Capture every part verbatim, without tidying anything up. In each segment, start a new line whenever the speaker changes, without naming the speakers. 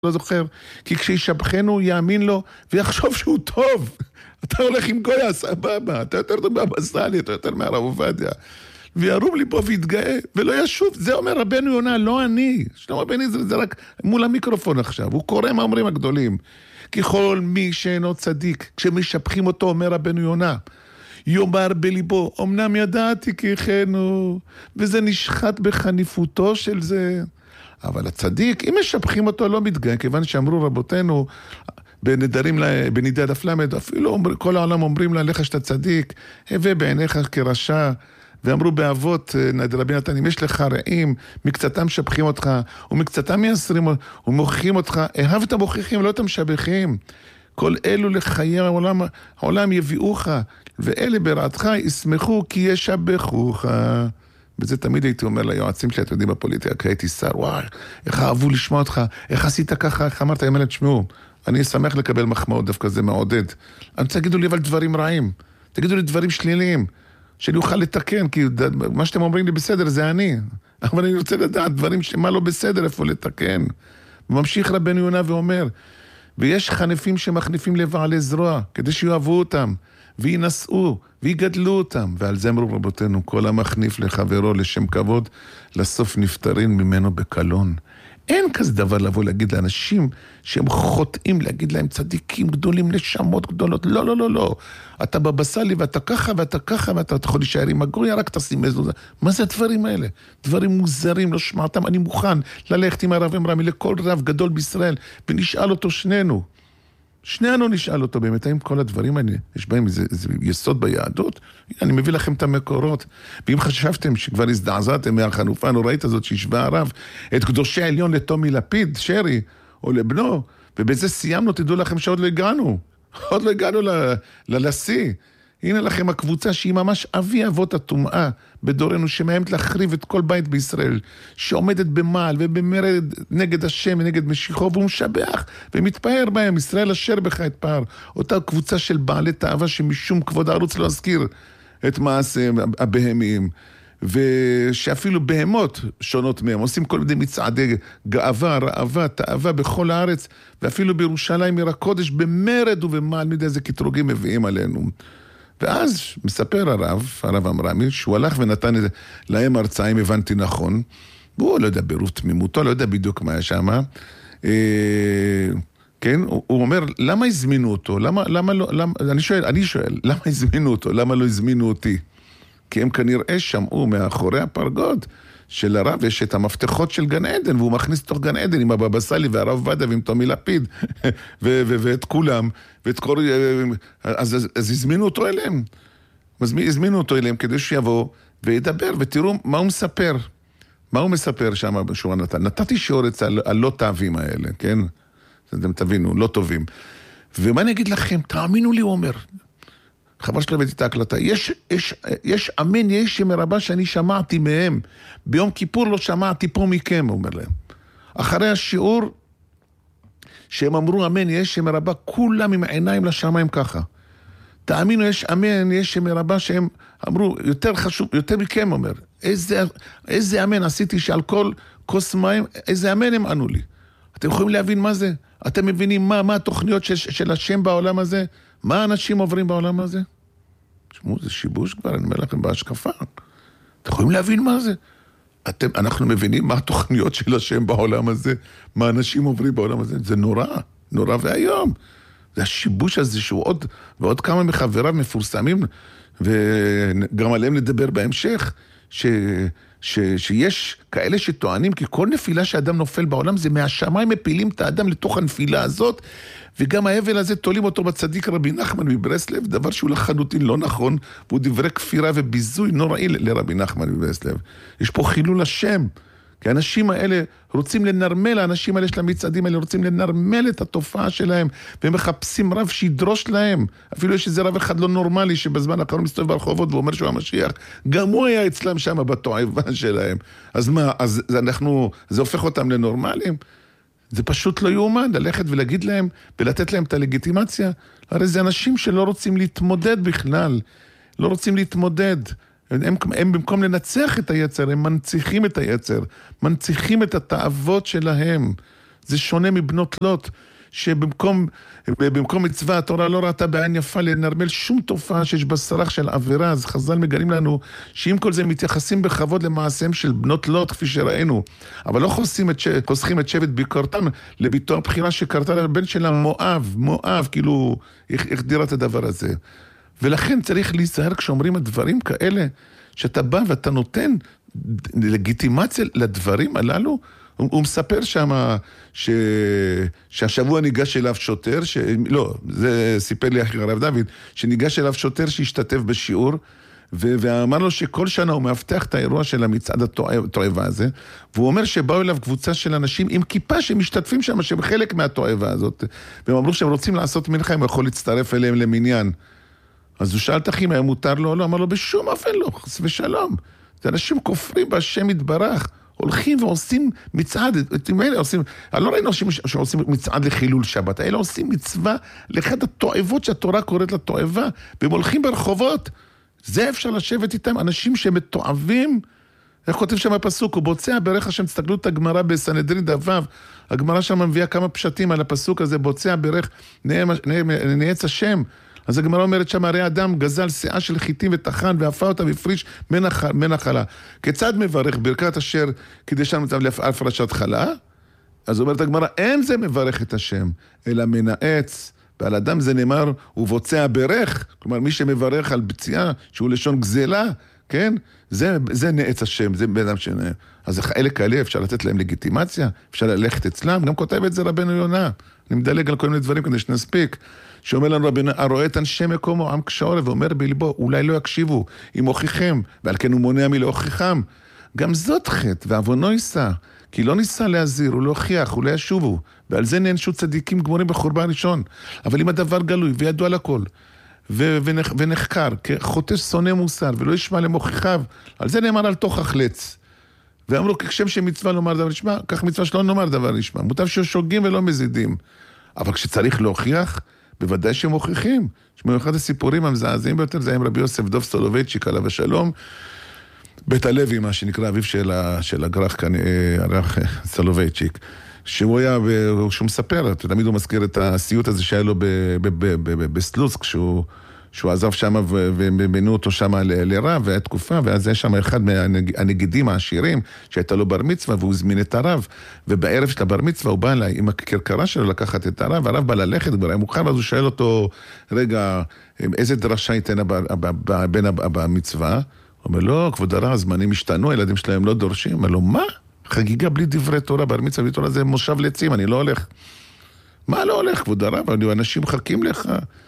לא זוכר, כי כשישבחנו יאמין לו ויחשוב שהוא טוב. אתה הולך עם גויה, סבבה, אתה יותר טוב מהבסלי, אתה יותר מהרב עובדיה. וירום לי פה ויתגאה, ולא ישוב. זה אומר רבנו יונה, לא אני. שלמה בן עזרא זה רק מול המיקרופון עכשיו. הוא קורא מה אומרים הגדולים. ככל מי שאינו צדיק, כשמשבחים אותו, אומר רבנו יונה, יאמר בליבו, אמנם ידעתי כי חנו, וזה נשחט בחניפותו של זה. אבל הצדיק, אם משבחים אותו, לא מתגאה, כיוון שאמרו רבותינו, בנדרים, בנידד אפלמד, אפילו כל העולם אומרים לה, לך שאתה צדיק, הווה בעיניך כרשע, ואמרו באבות, רבי נתן, אם יש לך רעים, מקצתם משבחים אותך, ומקצתם מייסרים, ומוכיחים אותך, אהבת מוכיחים, לא אתם משבחים. כל אלו לחיי העולם, העולם יביאוך, ואלה ברעתך ישמחו כי ישבחוך. וזה תמיד הייתי אומר ליועצים שלי, אתם יודעים בפוליטיקה, הייתי שר, וואי, איך אהבו לשמוע אותך, איך עשית ככה, איך אמרת, אמרת, תשמעו, אני אשמח לקבל מחמאות, דווקא זה מעודד. אני רוצה להגידו לי אבל דברים רעים, תגידו לי דברים שליליים, שאני אוכל לתקן, כי מה שאתם אומרים לי בסדר זה אני, אבל אני רוצה לדעת דברים שמה לא בסדר, איפה לתקן. וממשיך רבנו יונה ואומר, ויש חנפים שמחניפים לבעלי זרוע, כדי שיאהבו אותם, וינשאו, ויגדלו אותם. ועל זה אמרו רבותינו, כל המחניף לחברו לשם כבוד, לסוף נפטרים ממנו בקלון. אין כזה דבר לבוא להגיד לאנשים שהם חוטאים, להגיד להם צדיקים גדולים, נשמות גדולות. לא, לא, לא, לא. אתה בבסלי ואתה ככה ואתה ככה ואתה יכול להישאר עם הגויה, רק תשים איזו. מה זה הדברים האלה? דברים מוזרים, לא שמעתם. אני מוכן ללכת עם הרב אמרמי לכל רב גדול בישראל ונשאל אותו שנינו. שנינו נשאל אותו באמת, האם כל הדברים האלה, יש בהם איזה, איזה יסוד ביהדות? אני מביא לכם את המקורות. ואם חשבתם שכבר הזדעזעתם מהחנופה הנוראית הזאת שישבה הרב, את קדושי העליון לתומי לפיד, שרי, או לבנו, ובזה סיימנו, תדעו לכם שעוד לא הגענו. עוד לא הגענו ללסי. הנה לכם הקבוצה שהיא ממש אבי אבות הטומאה בדורנו, שמאיימת להחריב את כל בית בישראל, שעומדת במעל ובמרד נגד השם ונגד משיחו, והוא משבח ומתפאר בהם, ישראל אשר בך את פער. אותה קבוצה של בעלי תאווה שמשום כבוד הערוץ לא אזכיר את מעשה הבהמיים, ושאפילו בהמות שונות מהם, עושים כל מיני מצעדי גאווה, רעבה, תאווה בכל הארץ, ואפילו בירושלים עיר הקודש במרד ובמעל מדי איזה קטרוגים מביאים עלינו. ואז מספר הרב, הרב אמרמי, שהוא הלך ונתן להם הרצאה, אם הבנתי נכון, והוא לא יודע ברוב תמימותו, לא יודע בדיוק מה היה שם, אה, כן, הוא, הוא אומר, למה הזמינו אותו? למה, למה לא, למה, אני שואל, אני שואל, למה הזמינו אותו? למה לא הזמינו אותי? כי הם כנראה שמעו מאחורי הפרגוד של הרב, יש את המפתחות של גן עדן, והוא מכניס תוך גן עדן עם הבבא סאלי והרב עובדיה ועם תומי לפיד, ואת כולם, ואת כל... אז, אז, אז הזמינו אותו אליהם. אז הזמינו אותו אליהם כדי שיבוא וידבר, ותראו מה הוא מספר. מה הוא מספר שם בשורה נתן? נתתי שיעורץ על הלא תאווים האלה, כן? אתם תבינו, לא טובים. ומה אני אגיד לכם? תאמינו לי, הוא אומר... חבר שלו הבאתי את ההקלטה, יש, יש, יש אמן יש מרבה שאני שמעתי מהם, ביום כיפור לא שמעתי פה מכם, הוא אומר להם. אחרי השיעור, שהם אמרו אמן יש מרבה, כולם עם עיניים לשמיים ככה. תאמינו, יש אמן יש מרבה שהם אמרו, יותר חשוב, יותר מכם, אומר. איזה, איזה אמן עשיתי שעל כל כוס מים, איזה אמן הם ענו לי. אתם יכולים להבין מה זה? אתם מבינים מה, מה התוכניות של, של השם בעולם הזה? מה האנשים עוברים בעולם הזה? תשמעו, זה שיבוש כבר, אני אומר לכם בהשקפה. אתם יכולים להבין מה זה? אתם, אנחנו מבינים מה התוכניות של השם בעולם הזה, מה אנשים עוברים בעולם הזה. זה נורא, נורא והיום. זה השיבוש הזה שהוא עוד, ועוד כמה מחבריו מפורסמים, וגם עליהם לדבר בהמשך, ש... ש, שיש כאלה שטוענים כי כל נפילה שאדם נופל בעולם זה מהשמיים מפילים את האדם לתוך הנפילה הזאת, וגם האבל הזה תולים אותו בצדיק רבי נחמן מברסלב, דבר שהוא לחלוטין לא נכון, והוא דברי כפירה וביזוי נוראי לרבי נחמן מברסלב. יש פה חילול השם, כי האנשים האלה רוצים לנרמל, האנשים האלה של המצעדים האלה רוצים לנרמל את התופעה שלהם, והם מחפשים רב שידרוש להם. אפילו יש איזה רב אחד לא נורמלי, שבזמן האחרון מסתובב ברחובות ואומר שהוא המשיח, גם הוא היה אצלם שם בתועבה שלהם. אז מה, אז אנחנו, זה הופך אותם לנורמלים? זה פשוט לא יאומן, ללכת ולהגיד להם, ולתת להם את הלגיטימציה. הרי זה אנשים שלא רוצים להתמודד בכלל, לא רוצים להתמודד. הם, הם במקום לנצח את היצר, הם מנציחים את היצר, מנציחים את התאוות שלהם. זה שונה מבנות לוט, שבמקום במקום מצווה התורה לא ראתה בעין יפה לנרמל שום תופעה שיש בסרח של עבירה. אז חז"ל מגלים לנו שאם כל זה מתייחסים בכבוד למעשיהם של בנות לוט כפי שראינו, אבל לא חוסכים את, חוסכים את שבט ביקורתם לביתו הבחירה שקרתה לבן שלה מואב, מואב, כאילו איך דירה את הדבר הזה. ולכן צריך להיזהר כשאומרים הדברים כאלה, שאתה בא ואתה נותן לגיטימציה לדברים הללו. הוא, הוא מספר שמה ש... שהשבוע ניגש אליו שוטר, ש... לא, זה סיפר לי אחי הרב דוד, שניגש אליו שוטר שהשתתף בשיעור, ו... ואמר לו שכל שנה הוא מאבטח את האירוע של המצעד התועבה הזה, והוא אומר שבאו אליו קבוצה של אנשים עם כיפה שמשתתפים שם, שהם חלק מהתועבה הזאת, והם אמרו שהם רוצים לעשות מנחה, הם יכול להצטרף אליהם למניין. אז הוא שאל את אחים, היה מותר לו או לא? אמר לו, בשום אופן לא, חס ושלום. זה אנשים כופרים בהשם יתברך, הולכים ועושים מצעד, אתם אלה עושים, אני לא ראינו אנשים שעושים מצעד לחילול שבת, אלה עושים מצווה לאחד התועבות שהתורה קוראת לתועבה, והם הולכים ברחובות, זה אפשר לשבת איתם, אנשים שמתועבים, איך כותב שם הפסוק, הוא בוצע ברך השם, תסתכלו את הגמרא בסנהדרין דף, הגמרא שם מביאה כמה פשטים על הפסוק הזה, בוצע ברך נעץ השם, אז הגמרא אומרת שם, הרי אדם גזל שאה של חיטים ותחן, ואפה אותה והפריש מנחלה. כיצד מברך ברכת אשר כדי שם מצב להפרשת חלה? אז אומרת הגמרא, אין זה מברך את השם, אלא מנעץ, ועל אדם זה נאמר, הוא בוצע ברך, כלומר מי שמברך על בציעה, שהוא לשון גזלה, כן? זה, זה נעץ השם, זה בן אדם שנעץ. אז אלה כאלה אפשר לתת להם לגיטימציה, אפשר ללכת אצלם, גם כותב את זה רבנו יונה. אני מדלג על כל מיני דברים כדי שנספיק. שאומר לנו רבנו, הרואה את אנשי מקומו, עם קשור, ואומר בלבו, אולי לא יקשיבו, אם הוכיחם, ועל כן הוא מונע מלהוכיחם. גם זאת חטא, ועוונו יישא, כי לא ניסה להזהיר, הוא לא הוכיח, הוא לא ישובו, ועל זה נענשו צדיקים גמורים בחורבן ראשון. אבל אם הדבר גלוי, וידוע לכל, ו- ונח- ונחקר, כחוטא שונא מוסר, ולא ישמע למוכיחיו, על זה נאמר על תוך החלץ. ואמרו, כשם שמצווה לומר דבר נשמע, כך מצווה שלא נאמר דבר נשמע. מוטב ששוגים ולא מזידים. אבל כשצריך להוכיח, בוודאי שהם מוכיחים. שמעו אחד הסיפורים המזעזעים ביותר, זה עם רבי יוסף דוב סולובייצ'יק עליו השלום, בית הלוי, מה שנקרא, אביו של, ה, של הגרח, הגרח סולובייצ'יק, שהוא היה, שהוא מספר, תמיד הוא מזכיר את הסיוט הזה שהיה לו בסלוצק, כשהוא, שהוא עזב שם ובנו אותו שם לרב, והיה תקופה, ואז היה שם אחד מהנגידים העשירים, שהייתה לו בר מצווה, והוא הזמין את הרב, ובערב של הבר מצווה הוא בא אליי עם הכרכרה שלו לקחת את הרב, והרב בא ללכת, כבר היה מוכן, ואז הוא שואל אותו, רגע, איזה דרשה ייתן בין המצווה? הוא אומר, לא, כבוד הרב, הזמנים השתנו, הילדים שלהם לא דורשים. הוא אומר לו, מה? חגיגה בלי דברי תורה, בר מצווה בלי תורה, זה מושב לעצים, אני לא הולך. מה לא הולך, כבוד הרב? אנשים מחכים לך.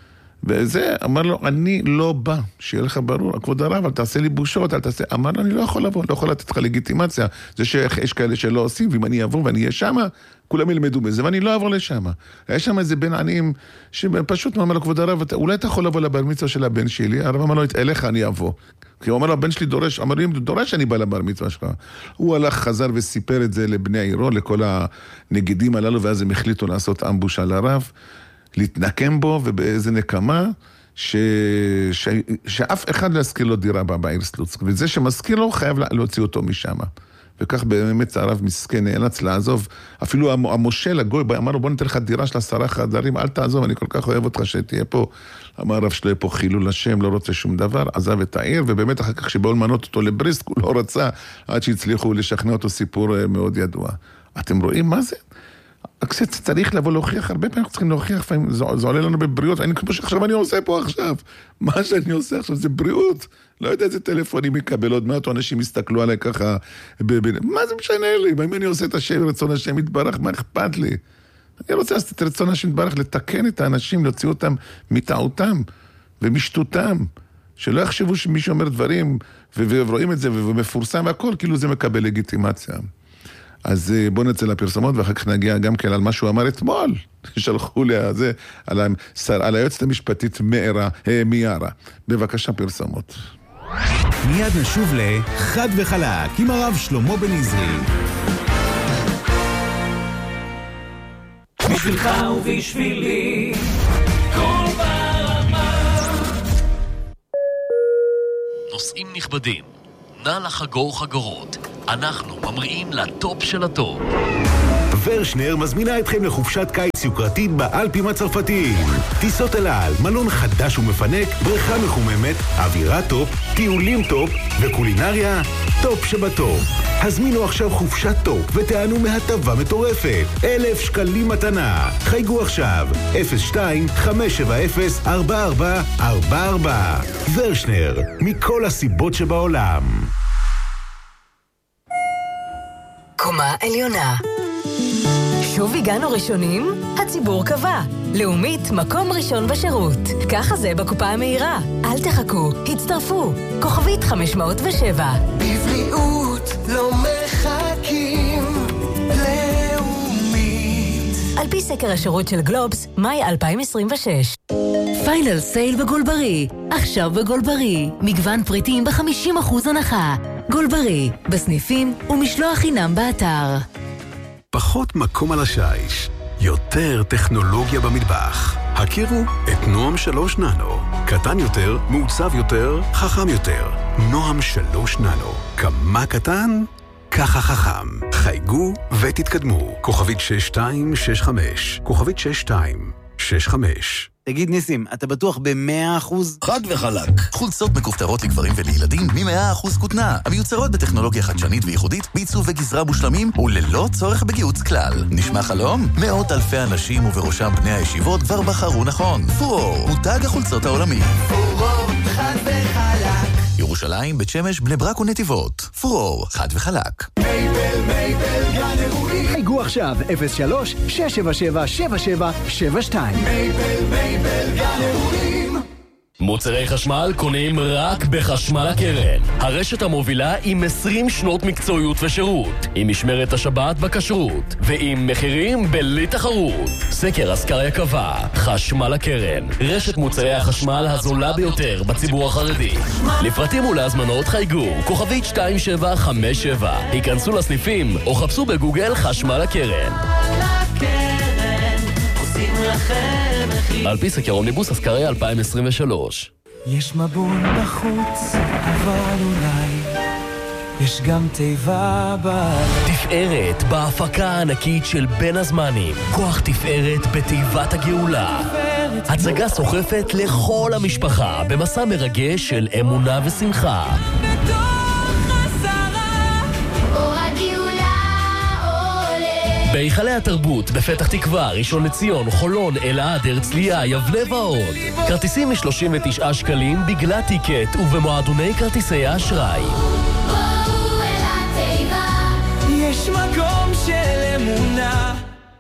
וזה, אמר לו, אני לא בא, שיהיה לך ברור, כבוד הרב, אל תעשה לי בושות, אל תעשה, אמר לו, אני לא יכול לבוא, לא יכול לתת לך לגיטימציה, זה שיש כאלה שלא עושים, ואם אני אעבור ואני אהיה שמה, כולם ילמדו בזה, ואני לא אעבור לשמה. היה שם איזה בן עניים, שפשוט אמר לו, כבוד הרב, אולי אתה יכול לבוא לבר מצווה של הבן שלי, הרב אמר לו, אליך אני אבוא. כי הוא אמר לו, הבן שלי דורש, אמר לו, אם דורש אני בא לבר מצווה שלך. הוא הלך, חזר וסיפר את זה לבני העירו, לכל הנגידים הללו, ואז הם החליטו לעשות אמבוש על הרב. להתנקם בו ובאיזה נקמה ש... ש... שאף אחד לא יזכיר לו דירה בעיר סלוצק, וזה שמזכיר לו חייב להוציא אותו משם. וכך באמת הרב מסכן נאלץ לעזוב, אפילו המושל הגוי אמר לו, בוא ניתן לך דירה של עשרה חדרים, אל תעזוב, אני כל כך אוהב אותך שתהיה פה. אמר הרב שלו, יהיה פה חילול השם, לא רוצה שום דבר, עזב את העיר, ובאמת אחר כך שבאו למנות אותו לבריסק, הוא לא רצה, עד שהצליחו לשכנע אותו סיפור מאוד ידוע. אתם רואים מה זה? כשצריך לבוא להוכיח, הרבה פעמים צריכים להוכיח, זה, זה עולה לנו בבריאות, אני כמו שעכשיו אני עושה פה עכשיו, מה שאני עושה עכשיו זה בריאות, לא יודע איזה טלפונים יקבל עוד מעט, או אנשים יסתכלו עליי ככה, ב, ב, מה זה משנה לי, אם אני עושה את השם, רצון השם יתברך, מה אכפת לי? אני רוצה לעשות את רצון השם יתברך, לתקן את האנשים, להוציא אותם מטעותם ומשטותם, שלא יחשבו שמישהו אומר דברים, ורואים את זה ומפורסם והכל, כאילו זה מקבל לגיטימציה. אז בואו נצא לפרסומות, ואחר כך נגיע גם כן על מה שהוא אמר אתמול. שלחו לי על זה, על, השר, על היועצת המשפטית מארה, מיארה. בבקשה פרסומות.
מיד נשוב לחד וחלק, עם הרב שלמה בן עזרי.
בשבילך ובשבילי, כל ברמה.
נושאים נכבדים, נא לחגור חגורות. אנחנו ממריאים לטופ של הטופ.
ורשנר מזמינה אתכם לחופשת קיץ יוקרתית באלפים הצרפתיים. טיסות אל על, מלון חדש ומפנק, בריכה מחוממת, אווירה טופ, טיולים טופ וקולינריה טופ שבטופ. הזמינו עכשיו חופשת טופ ותענו מהטבה מטורפת. אלף שקלים מתנה. חייגו עכשיו אפס שתיים חמש שבע אפס ארבע ארבע ארבע ארבע. ורשנר, מכל הסיבות שבעולם.
קומה עליונה. שוב הגענו ראשונים? הציבור קבע. לאומית, מקום ראשון בשירות. ככה זה בקופה המהירה. אל תחכו, הצטרפו. כוכבית חמש מאות ושבע.
בבריאות לא מחכים. לאומית.
על פי סקר השירות של גלובס, מאי אלפיים עשרים ושש. פיינל סייל בגולברי. עכשיו בגולברי. מגוון פריטים ב-חמישים אחוז הנחה. גולברי, בסניפים ומשלוח חינם באתר.
פחות מקום על השיש, יותר טכנולוגיה במטבח. הכירו את נועם שלוש ננו. קטן יותר, מעוצב יותר, חכם יותר. נועם שלוש ננו. כמה קטן? ככה חכם. חייגו ותתקדמו. כוכבית שש שתיים שש חמש. כוכבית שש שתיים שש חמש.
תגיד ניסים, אתה בטוח ב-מאה אחוז?
חד וחלק. חולצות מכופתרות לגברים ולילדים מ-מאה אחוז כותנה. המיוצרות בטכנולוגיה חדשנית וייחודית, בעיצוב וגזרה מושלמים וללא צורך בגיוץ כלל. נשמע חלום? מאות אלפי אנשים ובראשם בני הישיבות כבר בחרו נכון. פורור, מותג החולצות העולמי.
פורור, חד וחלק.
ירושלים, בית שמש, בני ברק ונתיבות. פורור, חד וחלק.
מייבל, מייבל, גן אירועים.
חייגו עכשיו אפס שלוש שש שבע שבע שבע שבע שבע שתיים.
מייבל, מייבל, גן אירועים.
מוצרי חשמל קונים רק בחשמל הקרן. הרשת המובילה עם עשרים שנות מקצועיות ושירות, עם משמרת השבת בכשרות, ועם מחירים בלי תחרות. סקר אסקריה קבע, חשמל הקרן, רשת מוצרי החשמל הזולה ביותר בציבור החרדי. לפרטים ולהזמנות חייגו, כוכבית שתיים שבע חמש שבע. היכנסו לסניפים או חפשו בגוגל חשמל הקרן. על פי סקר אומניבוס אסקריה אלפיים עשרים ושלוש.
יש מבול בחוץ, אבל אולי יש גם תיבה בלב.
תפארת בהפקה הענקית של בין הזמנים. כוח תפארת בתיבת הגאולה. הצגה סוחפת לכל המשפחה במסע מרגש של אמונה ושמחה. בהיכלי התרבות, בפתח תקווה, ראשון לציון, חולון, אלעד, הרצליה, יבנה ועוד. כרטיסים מ-שלושים ותשעה שקלים בגלל טיקט ובמועדוני כרטיסי האשראי.
יש מקום של אמונה.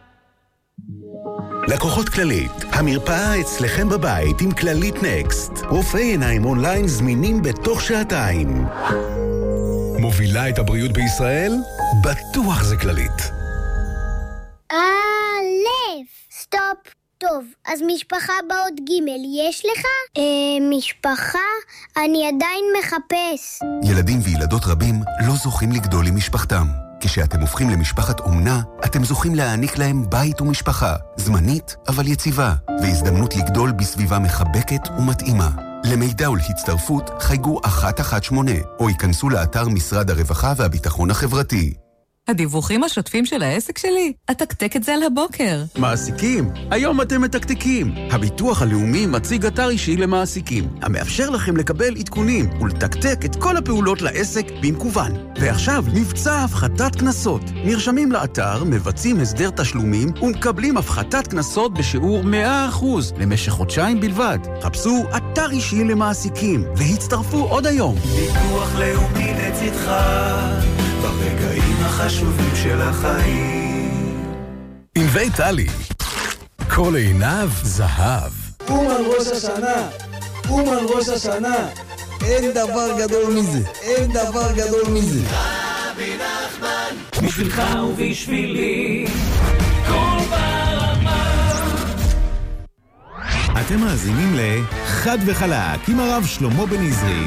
לקוחות כללית, המרפאה אצלכם בבית עם כללית נקסט. רופאי עיניים אונליין זמינים בתוך שעתיים. מובילה את הבריאות בישראל? בטוח זה כללית.
אלף, סטופ. טוב, אז משפחה באות ג' יש לך? אה, משפחה? אני עדיין מחפש.
ילדים וילדות רבים לא זוכים לגדול עם משפחתם. כשאתם הופכים למשפחת אומנה, אתם זוכים להעניק להם בית ומשפחה, זמנית אבל יציבה, והזדמנות לגדול בסביבה מחבקת ומתאימה. למידע ולהצטרפות חייגו אחת אחת שמונה, או ייכנסו לאתר משרד הרווחה והביטחון החברתי.
הדיווחים השוטפים של העסק שלי? אתקתק את זה על הבוקר.
מעסיקים, היום אתם מתקתקים. הביטוח הלאומי מציג אתר אישי למעסיקים, המאפשר לכם לקבל עדכונים ולתקתק את כל הפעולות לעסק במקוון. ועכשיו מבצע הפחתת כנסות. נרשמים לאתר, מבצעים הסדר תשלומים ומקבלים הפחתת כנסות בשיעור מאה אחוז למשך חודשיים בלבד. חפשו אתר אישי למעסיקים והצטרפו עוד היום.
ביטוח לאומי לצדך ברגעים החשובים של החיים.
עם בית טלי, כל עיניו זהב.
אומן ראש השנה, אומן ראש השנה, אין דבר גדול מזה, אין דבר גדול מזה.
רבי נחמן, בשבילך ובשבילי, כל ברמה.
אתם מאזינים לחד וחלק עם הרב שלמה בן עזרי.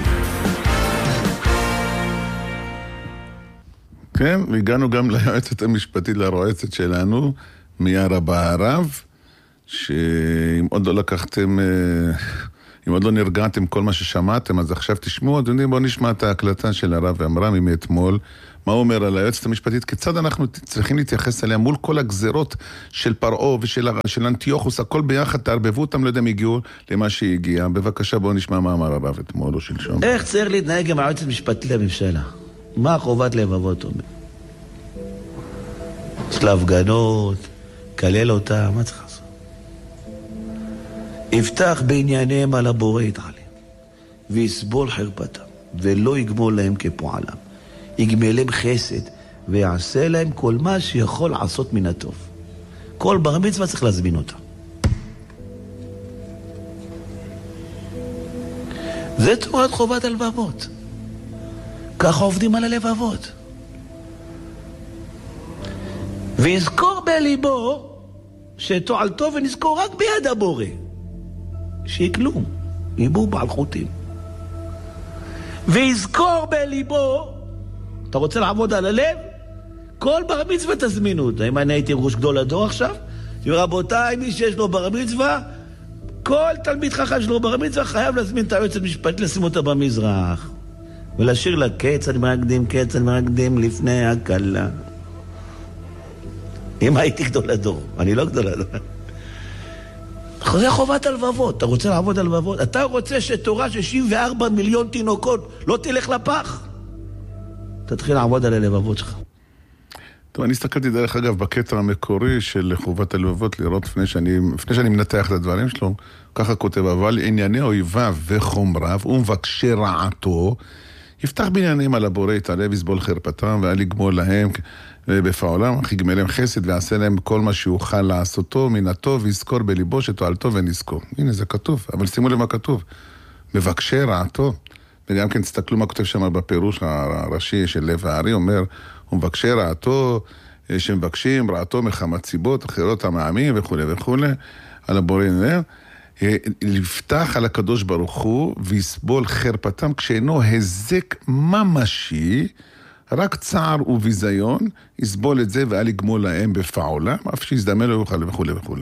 כן, והגענו גם ליועצת המשפטית לרועצת שלנו, מיארה בערב, שאם עוד לא לקחתם, אם עוד לא נרגעתם כל מה ששמעתם, אז עכשיו תשמעו, אדוני, בואו נשמע את ההקלטה של הרב אמרם מאתמול, מה הוא אומר על היועצת המשפטית? כיצד אנחנו צריכים להתייחס אליה מול כל הגזרות של פרעה ושל של אנטיוכוס, הכל ביחד, תערבבו אותם, לא יודע אם הגיעו למה שהגיע. בבקשה, בואו נשמע מה אמר הרב אתמול או שלשום.
איך צריך להתנהג עם היועצת המשפטית לממשלה? מה חובת לבבות אומר? יש לה הפגנות, כלל אותה, מה צריך לעשות? יפתח בענייניהם על הבורא יתעלם, ויסבול חרפתם, ולא יגמול להם כפועלם. יגמלם חסד, ויעשה להם כל מה שיכול לעשות מן הטוב. כל בר מצווה צריך להזמין אותה. זה תורת חובת הלבבות. ככה עובדים על הלבבות. ויזכור בליבו שתועלתו ונזכור רק ביד הבורא. שיהיה כלום, יבוא בעל חוטים. ויזכור בליבו, אתה רוצה לעבוד על הלב? כל בר מצווה תזמינו אותה. אם אני הייתי ראש גדול הדור עכשיו, רבותיי, מי שיש לו בר מצווה, כל תלמיד חכם שלו בר מצווה חייב להזמין את היועצת המשפטית, לשים אותה במזרח ולשיר לה קץ אני מרקדים, קץ אני מרקדים לפני הקלה. אם הייתי גדול הדור, אני לא גדול הדור. זה חובת הלבבות. אתה רוצה לעבוד על לבבות? אתה רוצה שתורה שישים וארבעה מיליון תינוקות לא תלך לפח? תתחיל לעבוד על הלבבות שלך.
טוב, אני הסתכלתי דרך אגב בקטע המקורי של חובת הלבבות, לראות לפני שאני, לפני שאני מנתח את הדברים שלו, ככה כותב, אבל ענייני אויביו וחומריו ומבקשי רעתו, יפתח בעניינים על הבורא, יתעלה ויסבול חרפתם, ואל יגמול להם בפעולם, אך יגמל להם חסד ויעשה להם כל מה שיוכל לעשותו מן הטוב, ויזכור בליבו שתועלתו ונזכור. הנה זה כתוב, אבל שימו לב מה כתוב. מבקשי רעתו. וגם כן תסתכלו מה כותב שם בפירוש הראשי של לב הארי, אומר, הוא מבקשי רעתו, שמבקשים רעתו מחמת סיבות, אחרות המעמים וכו' וכו', על הבורא נר, לפתח על הקדוש ברוך הוא, ויסבול חרפתם, כשאינו הזק ממשי, רק צער וביזיון, יסבול את זה ואל יגמול להם בפעולה, אף שיזדמן לו יוכל וכו' וכו'.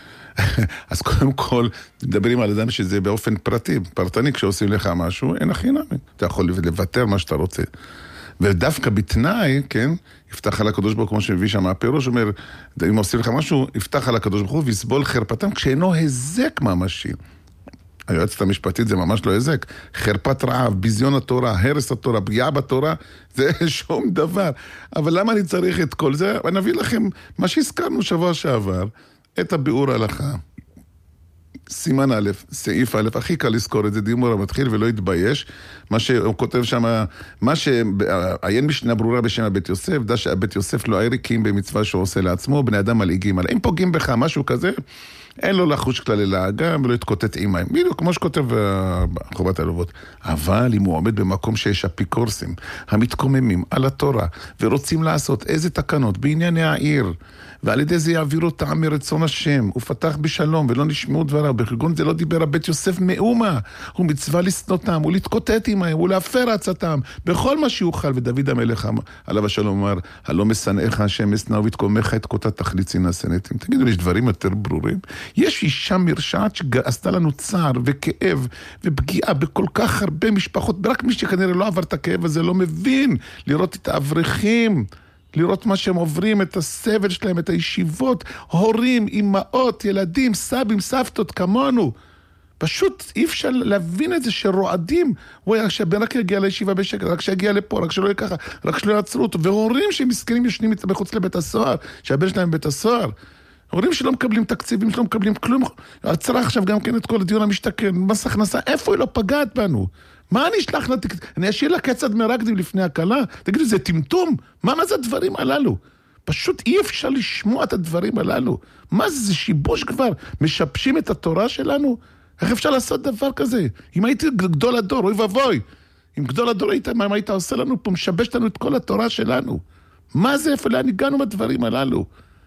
אז קודם כל, מדברים על אדם שזה באופן פרטי, פרטני, כשעושים לך משהו, אין הכי נמי. אתה יכול לוותר מה שאתה רוצה. ודווקא בתנאי, כן, יפתח על הקדוש ברוך הוא, כמו שמביא שם הפירוש, אומר, אם עושים לך משהו, יפתח על הקדוש ברוך הוא, ויסבול חרפתם, כשאינו הזק ממשי. היועצת המשפטית זה ממש לא הזק. חרפת רעב, ביזיון התורה, הרס התורה, פגיעה בתורה, זה שום דבר. אבל למה אני צריך את כל זה? אני אביא לכם מה שהזכרנו שבוע שעבר, את הביאור ההלכה. סימן א', סעיף א', הכי קל לזכור את זה, דימור המתחיל ולא יתבייש. מה שהוא כותב שם, מה שעיין משנה ברורה בשם הבית יוסף, דע שהבית יוסף לא היריקים במצווה שהוא עושה לעצמו, בני אדם מלעיגים עליהם. אם פוגעים בך משהו כזה, אין לו לחוש כללי להגה ולא יתקוטט עמיים. בדיוק, כמו שכותב חובת הלבבות. אבל אם הוא עומד במקום שיש אפיקורסים, המתקוממים על התורה, ורוצים לעשות איזה תקנות בענייני העיר, ועל ידי זה יעבירו טעם מרצון השם, הוא פתח בשלום ולא נשמעו דבריו, בחלגון זה לא דיבר הבית יוסף מאומה, הוא מצווה לסנותם, הוא להתקוטט עמהם, הוא להפר עצתם, בכל מה שיוכל, ודוד המלך עליו השלום אמר, הלא משנאיך השם אשנא ותקומך את קוטת תחליצי נשנאתים. תגידו לי, יש דברים יותר ברורים? יש אישה מרשעת שעשתה לנו צער וכאב ופגיעה בכל כך הרבה משפחות, רק מי שכנראה לא עבר את הכאב הזה לא מבין לראות את האברכים, לראות מה שהם עוברים, את הסבל שלהם, את הישיבות, הורים, אמאות, ילדים, סבים, סבתות, כמונו. פשוט אי אפשר להבין את זה שרועדים. הוא היה שהבן רק יגיע לישיבה בשקט, רק שיגיע לפה, רק שלא יהיה ככה, רק שלא יעצרו אותו. והורים שמסכנים ישנים מחוץ לבית הסוהר, שהבן שלהם בבית הסוהר. הורים שלא מקבלים תקציבים, שלא מקבלים כלום. עצרה עכשיו גם כן את כל הדיון המשתכן, מס הכנסה, איפה היא לא פגעת בנו? מה אני אשלח לה? אני אשאיר לה קצת מרקדים לפני הקלה? תגידו, זה טמטום? מה, מה זה הדברים הללו? פשוט אי אפשר לשמוע את הדברים הללו. מה זה, זה שיבוש כבר? משבשים את התורה שלנו? איך אפשר לעשות דבר כזה? אם הייתי גדול הדור, אוי ובוי. אם גדול הדור היית, מה היית עושה לנו פה? משבש לנו את כל התורה שלנו. מה זה, איפה לאן הגענו מהדברים הללו?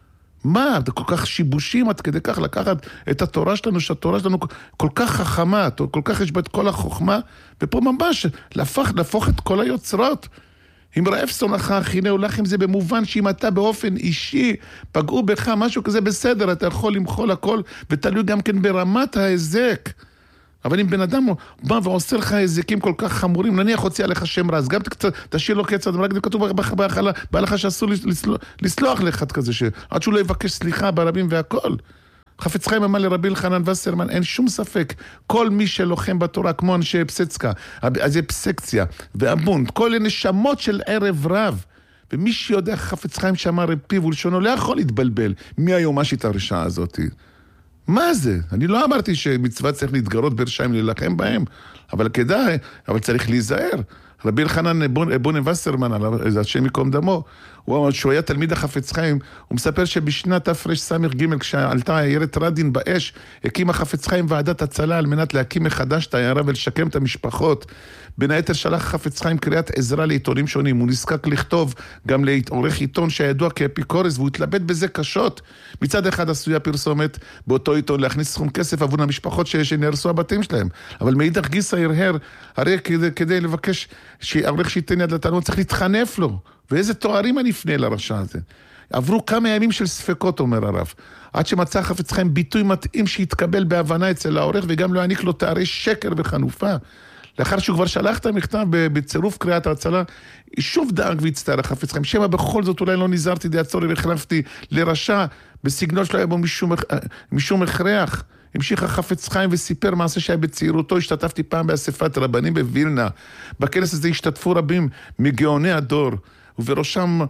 מה? זה כל כך שיבושים עד כדי כך לקחת את התורה שלנו, שהתורה שלנו כל כך חכמה, כל כך יש בה את כל החוכמה, ופה ממש להפוך, להפוך את כל היוצרות. אם רעב שונאך אכילהו לחם, זה במובן שאם אתה באופן אישי פגעו בך משהו כזה בסדר, אתה יכול למחול הכל, ותלוי גם כן ברמת ההזק. אבל אם בן אדם בא ועושה לך הזיקים כל כך חמורים, נניח הוציא עליך שם רע, אז גם תשאיר לו קצת, רק כתוב בהלכה שאסור לסלוח לאחד כזה, עד שהוא לא יבקש סליחה ברבים והכל. חפץ חיים אמר לרבי אלחנן וסרמן, אין שום ספק, כל מי שלוחם בתורה, כמו אנשי פסצקה, אז זה פסקציה ואבונד, כל הנשמות של ערב רב, ומי שיודע חפץ חיים שאמר פיו ולשונו, לא יכול להתבלבל מי היומשית הרשעה הזאת. מה זה? אני לא אמרתי שמצווה צריך להתגרות ברשעים ללחם בהם, אבל כדאי, אבל צריך להיזהר. רבי אלחנן בונן וסרמן, על השם יקום דמו, הוא אמר שהוא היה תלמיד החפץ חיים, הוא מספר שבשנת תר"ש סמך ג' כשעלתה עיירת רדין באש, הקים החפץ חיים ועדת הצלה על מנת להקים מחדש את העיירה ולשקם את המשפחות. בין היתר שלח חפץ חיים קריאת עזרה לעיתונים שונים, הוא נזקק לכתוב גם לעורך עיתון שידוע כאפיקורס, והוא התלבט בזה קשות. מצד אחד עשויה פרסומת באותו עיתון להכניס סכום כסף עבור המשפחות שנהרסו הבתים שלהם, אבל מאידך גיסא הרהר, הרי כדי, כדי לבקש שהעורך שייתן יד לתלמוד צריך להתחנף לו, ואיזה תוארים אני אפנה לרשע הזה. עברו כמה ימים של ספקות, אומר הרב, עד שמצא חפץ חיים ביטוי מתאים שהתקבל בהבנה אצל העורך, וגם לא העניק לו תארי שקר וחנופה. לאחר שהוא כבר שלח את המכתב בצירוף קריאת ההצלה, שוב דאג והצטער החפץ חיים, שמא בכל זאת אולי לא נזהרתי די הצורי והחלפתי לרשע, בסגנון שלו היה בו משום, משום הכרח. המשיך החפץ חיים וסיפר מעשה שהיה בצעירותו, השתתפתי פעם באספת רבנים בווילנה, בכנס הזה השתתפו רבים מגאוני הדור, ובראשם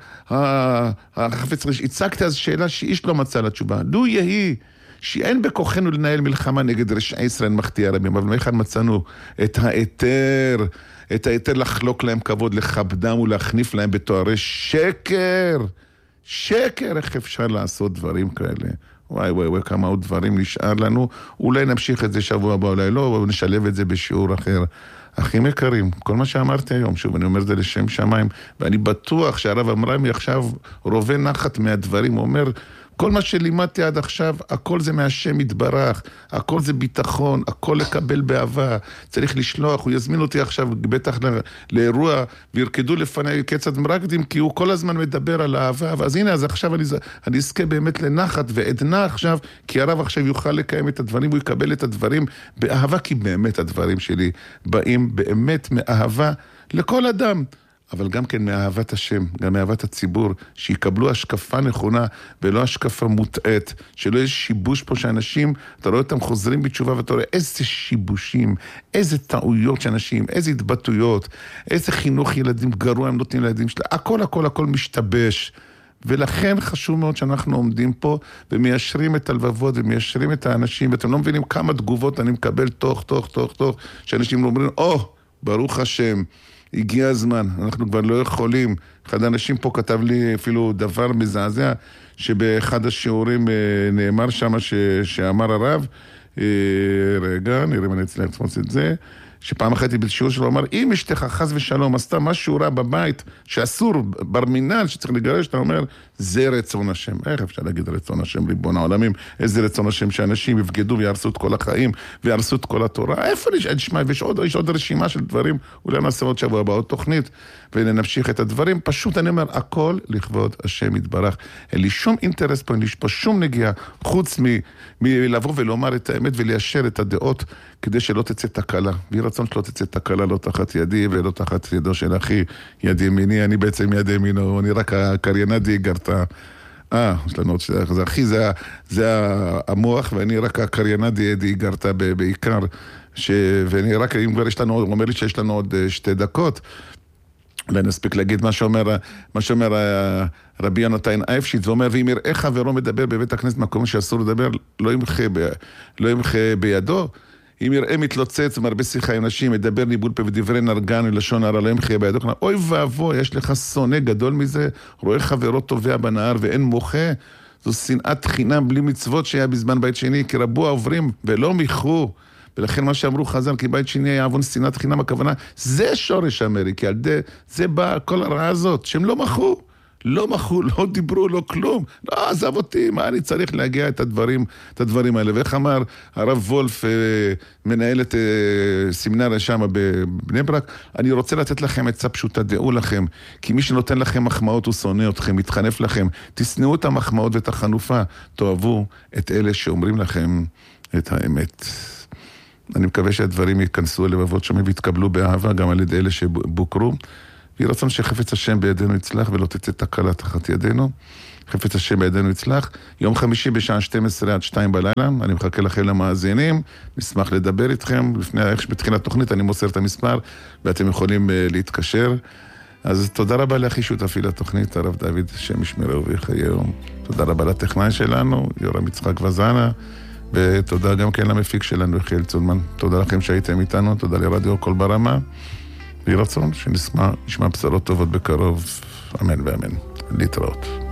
החפץ חיים, הצגתי אז שאלה שאיש לא מצא לתשובה, לו יהי שאין בכוחנו לנהל מלחמה נגד רשעי ישראל מחטיא הרבים, אבל מאחד מצאנו את היתר, את היתר לחלוק להם כבוד, לכבדם ולהחניף להם בתוארי שקר, שקר, איך אפשר לעשות דברים כאלה? וואי וואי וואי, כמה עוד דברים נשאר לנו, אולי נמשיך את זה שבוע הבא, אולי לא, או נשלב את זה בשיעור אחר. אחים יקרים, כל מה שאמרתי היום, שוב, אני אומר את זה לשם שמיים, ואני בטוח שהרב אמרמי עכשיו רובה נחת מהדברים, הוא אומר, כל מה שלימדתי עד עכשיו, הכל זה מהשם יתברך, הכל זה ביטחון, הכל לקבל באהבה, צריך לשלוח, הוא יזמין אותי עכשיו בטח לאירוע, וירקדו לפני קצת מרקדים, כי הוא כל הזמן מדבר על האהבה, אז הנה, אז עכשיו אני, אני אזכה באמת לנחת ועדנה עכשיו, כי הרב עכשיו יוכל לקיים את הדברים, הוא יקבל את הדברים באהבה, כי באמת הדברים שלי באים באמת מאהבה לכל אדם. אבל גם כן מאהבת השם, גם מאהבת הציבור, שיקבלו השקפה נכונה ולא השקפה מוטעת, שלא יש שיבוש פה שאנשים, אתה רואה אותם חוזרים בתשובה ואתה רואה איזה שיבושים, איזה טעויות שאנשים, איזה התבטאויות, איזה חינוך ילדים גרוע הם נותנים לילדים שלה, הכל הכל הכל משתבש. ולכן חשוב מאוד שאנחנו עומדים פה ומיישרים את הלבבות ומיישרים את האנשים, ואתם לא מבינים כמה תגובות אני מקבל תוך תוך תוך תוך, שאנשים אומרים, או, ברוך השם, הגיע הזמן, אנחנו כבר לא יכולים. אחד האנשים פה כתב לי אפילו דבר מזעזע, שבאחד השיעורים נאמר שם ש... שאמר הרב, רגע, נראה אם אני אצליח לתפוס את זה, שפעם אחת בשיעור שלו אמר, אם אשתך חס ושלום עשתה משהו רע בבית, שאסור, בר מינן, שצריך לגרש, אתה אומר, זה רצון השם. איך אפשר להגיד רצון השם, ריבון העולמים? איזה רצון השם שאנשים יבגדו וירסו את כל החיים, וירסו את כל התורה? איפה נשמע? ויש עוד, יש עוד רשימה של דברים, אולי נעשה עוד שבוע הבא, עוד תוכנית, ונמשיך את הדברים. פשוט אני אומר, הכל לכבוד השם יתברך. אין לי שום אינטרס פה, אין לי פה שום נגיעה, חוץ מ, מלבוא ולומר את האמת וליישר את הדעות, כדי שלא תצא תקלה. ויהי רצון שלא תצא תקלה, לא תחת ידי ולא תחת ידו של אחי, יד ימיני, אני בעצם יד ימינו, אני רק הקריינת גרתה. אה, יש לנו עוד שדרך, זה אחי, זה, זה המוח, ואני רק הקריינת ידי גרתה בעיקר, ש... ואני רק, אם כבר יש לנו, הוא אומר לי שיש לנו עוד שתי דקות, אולי נספיק להגיד מה שאומר, מה שאומר רבי יונתן אייפשיץ, ואומר, ואם יראה חברו מדבר בבית הכנסת מקום שאסור לדבר, לא ימחה, ב... לא ימחה בידו, אם יראה מתלוצץ ומרבה שיחה עם נשים, מדבר ניבול פה ודברי נרגן ולשון הרע, לא ימחה בידו, אוי ואבוי, יש לך שונא גדול מזה, רואה חברו טובע בנהר ואין מוחה, זו שנאת חינם בלי מצוות שהיה בזמן בית שני, כי רבו העוברים ולא מיחו, ולכן מה שאמרו חז"ל, כי בית שני היה עוון שנאת חינם, הכוונה, זה שורש אמריקי, על די, זה בא כל הרעה הזאת, שהם לא מחו, לא מחו, לא דיברו, לא כלום, לא, עזב אותי, מה אני צריך להגיע את הדברים, את הדברים האלה, ואיך אמר הרב וולף, מנהל את סמינר שם בבני ברק, אני רוצה לתת לכם עצה פשוטה, דעו לכם, כי מי שנותן לכם מחמאות הוא שונא אתכם, מתחנף לכם, תשנאו את המחמאות ואת החנופה, תאהבו את אלה שאומרים לכם את האמת. אני מקווה שהדברים ייכנסו לבבות שם ויתקבלו באהבה, גם על ידי אלה שבוקרו. ויהי רצון שחפץ השם בידינו יצלח ולא תצא תקלה תחת ידינו. חפץ השם בידינו יצלח. יום חמישי בשעה שתים עשרה עד שתיים בלילה, אני מחכה לכם למאזינים, נשמח לדבר איתכם. לפני, בתחילת תוכנית אני מוסר את המספר, ואתם יכולים uh, להתקשר. אז תודה רבה לאחי שותפי לתוכנית, הרב דוד, שם ישמרהו ויחייהו. תודה רבה לטכנאי שלנו, יורם יצחק וזנה, ותודה גם כן למפיק שלנו, יחיאל צולמן. תודה לכם שהייתם איתנו, תודה לרדיו קול ברמה. ויהי רצון שנשמע, נשמע בשורות טובות בקרוב, אמן ואמן. להתראות.